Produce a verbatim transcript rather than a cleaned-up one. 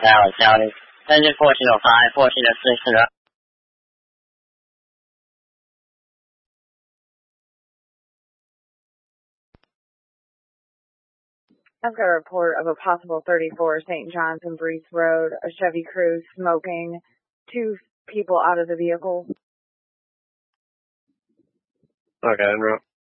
Dallas County. Engine fourteen oh five, fourteen oh six, and I've got a report of a possible thirty-four Saint John's and Breeze Road, a Chevy Cruze smoking, two people out of the vehicle. Okay, en route.